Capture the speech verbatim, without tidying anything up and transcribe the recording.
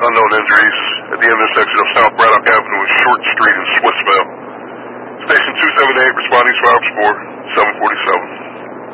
unknown injuries at the intersection of South Braddock Avenue and Short Street in Swissvale. Station two seven eight responding to Ops four, seven forty-seven.